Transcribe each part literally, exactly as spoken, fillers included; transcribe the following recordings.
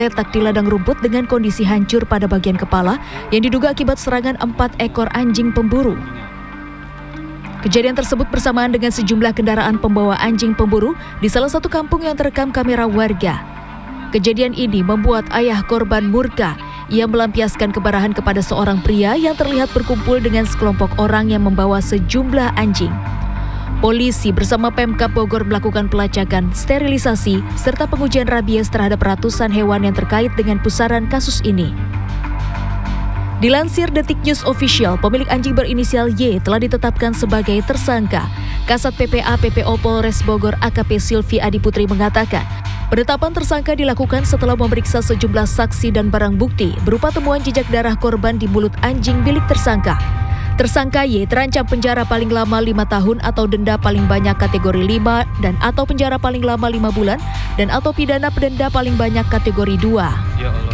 terletak di ladang rumput dengan kondisi hancur pada bagian kepala yang diduga akibat serangan empat ekor anjing pemburu. Kejadian tersebut bersamaan dengan sejumlah kendaraan pembawa anjing pemburu di salah satu kampung yang terekam kamera warga. Kejadian ini membuat ayah korban murka. Ia melampiaskan kemarahan kepada seorang pria yang terlihat berkumpul dengan sekelompok orang yang membawa sejumlah anjing. Polisi bersama Pemkab Bogor melakukan pelacakan, sterilisasi, serta pengujian rabies terhadap ratusan hewan yang terkait dengan pusaran kasus ini. Dilansir Detik News Official, pemilik anjing berinisial Y telah ditetapkan sebagai tersangka. Kasat P P A P P O Polres Bogor A K P Silvi Adiputri mengatakan, penetapan tersangka dilakukan setelah memeriksa sejumlah saksi dan barang bukti berupa temuan jejak darah korban di mulut anjing milik tersangka. Tersangka Y terancam penjara paling lama lima tahun atau denda paling banyak kategori lima dan atau penjara paling lama lima bulan dan atau pidana denda paling banyak kategori dua. Ya Allah.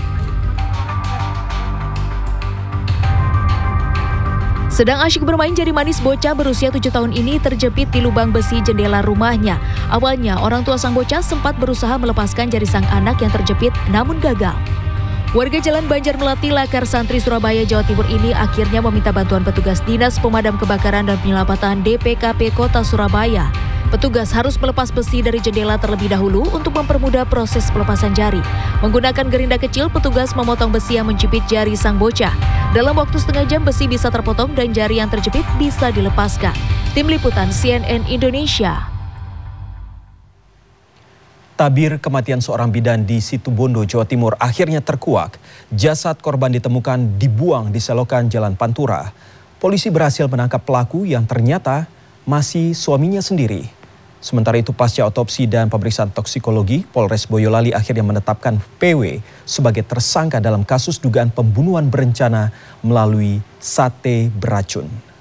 Sedang asyik bermain jari manis, bocah berusia tujuh tahun ini terjepit di lubang besi jendela rumahnya. Awalnya orang tua sang bocah sempat berusaha melepaskan jari sang anak yang terjepit namun gagal. Warga Jalan Banjarmelati, Lakar Santri, Surabaya, Jawa Timur ini akhirnya meminta bantuan petugas Dinas Pemadam Kebakaran dan Penyelamatan D P K P Kota Surabaya. Petugas harus melepas besi dari jendela terlebih dahulu untuk mempermudah proses pelepasan jari. Menggunakan gerinda kecil, petugas memotong besi yang menjepit jari sang bocah. Dalam waktu setengah jam, besi bisa terpotong dan jari yang terjepit bisa dilepaskan. Tim Liputan C N N Indonesia. Tabir kematian seorang bidan di Situbondo, Jawa Timur akhirnya terkuak. Jasad korban ditemukan dibuang di selokan Jalan Pantura. Polisi berhasil menangkap pelaku yang ternyata masih suaminya sendiri. Sementara itu pasca otopsi dan pemeriksaan toksikologi, Polres Boyolali akhirnya menetapkan P W sebagai tersangka dalam kasus dugaan pembunuhan berencana melalui sate beracun.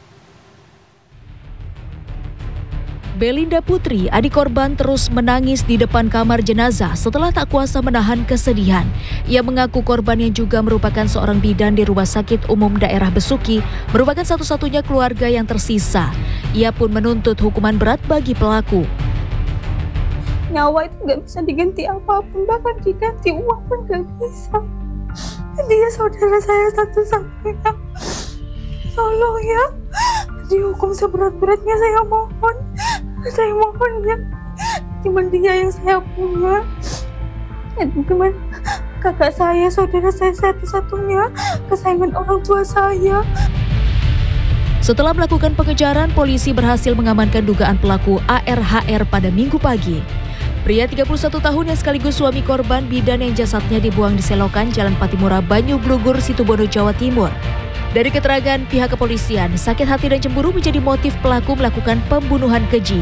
Belinda Putri, adik korban, terus menangis di depan kamar jenazah setelah tak kuasa menahan kesedihan. Ia mengaku korban yang juga merupakan seorang bidan di Rumah Sakit Umum Daerah Besuki merupakan satu-satunya keluarga yang tersisa. Ia pun menuntut hukuman berat bagi pelaku. Nyawa itu nggak bisa diganti apapun, bahkan diganti uang pun nggak bisa. Dia saudara saya satu-satunya. Tolong ya, dihukum seberat-beratnya, saya mohon. Saya mohon ya, cuman dia yang saya punya, cuman kakak saya, saudara saya satu-satunya, kesayangan orang tua saya. Setelah melakukan pengejaran, polisi berhasil mengamankan dugaan pelaku A R H R pada Minggu pagi. Pria tiga puluh satu tahun yang sekaligus suami korban bidan yang jasadnya dibuang di selokan Jalan Patimura, Banyu Blugur, Situbondo, Jawa Timur. Dari keterangan pihak kepolisian, sakit hati dan cemburu menjadi motif pelaku melakukan pembunuhan keji.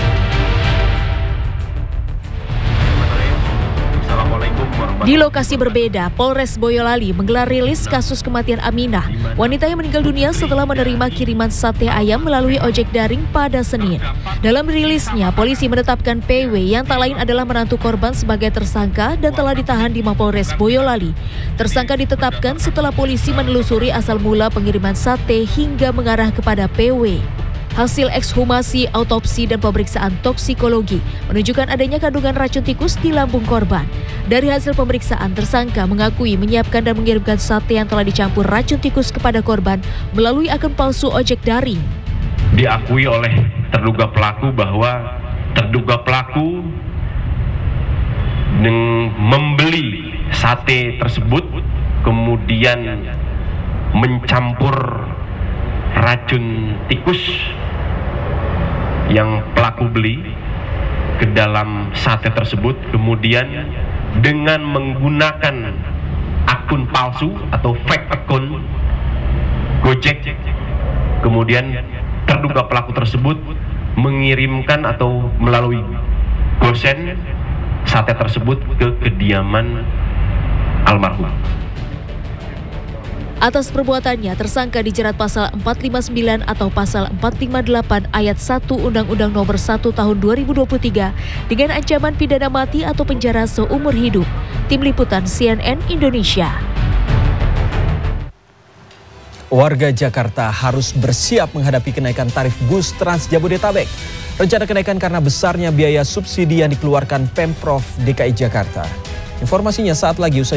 Di lokasi berbeda, Polres Boyolali menggelar rilis kasus kematian Aminah, wanita yang meninggal dunia setelah menerima kiriman sate ayam melalui ojek daring pada Senin. Dalam rilisnya, polisi menetapkan P W yang tak lain adalah menantu korban sebagai tersangka dan telah ditahan di Mapolres Boyolali. Tersangka ditetapkan setelah polisi menelusuri asal mula pengiriman sate hingga mengarah kepada P W. Hasil ekshumasi, autopsi, dan pemeriksaan toksikologi menunjukkan adanya kandungan racun tikus di lambung korban. Dari hasil pemeriksaan, tersangka mengakui menyiapkan dan mengirimkan sate yang telah dicampur racun tikus kepada korban melalui akun palsu ojek daring. Diakui oleh terduga pelaku bahwa terduga pelaku membeli sate tersebut, kemudian mencampur racun tikus yang pelaku beli ke dalam sate tersebut, kemudian dengan menggunakan akun palsu atau fake akun Gojek, kemudian terduga pelaku tersebut mengirimkan atau melalui gosen sate tersebut ke kediaman almarhum. Atas perbuatannya, tersangka dijerat pasal empat lima sembilan atau pasal empat lima delapan ayat satu Undang-Undang Nomor satu Tahun dua ribu dua puluh tiga dengan ancaman pidana mati atau penjara seumur hidup. Tim Liputan C N N Indonesia. Warga Jakarta harus bersiap menghadapi kenaikan tarif bus Trans Jabodetabek. Rencana kenaikan karena besarnya biaya subsidi yang dikeluarkan Pemprov D K I Jakarta. Informasinya saat lagi usai